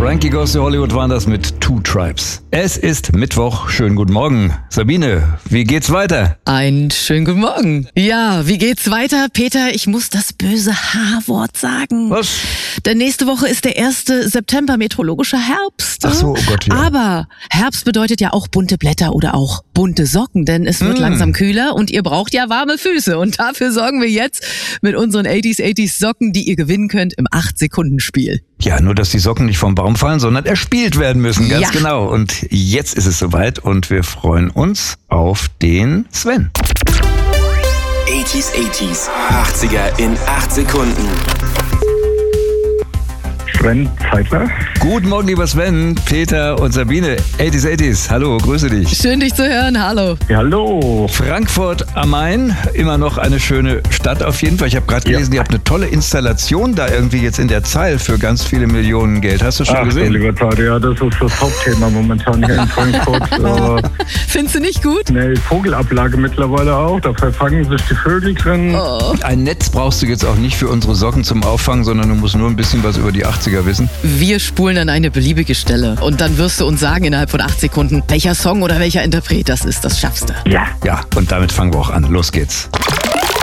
Frankie Goes to Hollywood waren das mit Two Tribes. Es ist Mittwoch. Schönen guten Morgen. Sabine, wie geht's weiter? Einen schönen guten Morgen. Ja, wie geht's weiter? Peter, ich muss das böse H-Wort sagen. Was? Denn nächste Woche ist der 1. September, meteorologischer Herbst. Ach so, oh Gott, ja. Aber Herbst bedeutet ja auch bunte Blätter oder auch bunte Socken, denn es wird langsam kühler und ihr braucht ja warme Füße. Und dafür sorgen wir jetzt mit unseren 80s Socken, die ihr gewinnen könnt im 8-Sekunden-Spiel. Ja, nur dass die Socken nicht vom Baum fallen, sondern erspielt werden müssen, ganz genau. Und jetzt ist es soweit und wir freuen uns auf den Sven. 80s, 80er in 8 Sekunden. Sven Zeitler. Guten Morgen, lieber Sven, Peter und Sabine. 80s, hallo, grüße dich. Schön, dich zu hören. Hallo. Ja, hallo. Frankfurt am Main, immer noch eine schöne Stadt auf jeden Fall. Ich habe gerade gelesen, ihr habt eine tolle Installation da irgendwie jetzt in der Zeil für ganz viele Millionen Geld. Hast du schon gesehen? Lieber Zeit, ja, das ist das Hauptthema momentan hier in Frankfurt. Findest du nicht gut? Eine Vogelablage mittlerweile auch, da verfangen sich die Vögel drin. Oh. Ein Netz brauchst du jetzt auch nicht für unsere Socken zum Auffangen, sondern du musst nur ein bisschen was über die 80er wissen. Wir spulen an eine beliebige Stelle und dann wirst du uns sagen innerhalb von 8 Sekunden, welcher Song oder welcher Interpret das ist. Das schaffst du. Ja. Ja, und damit fangen wir auch an. Los geht's.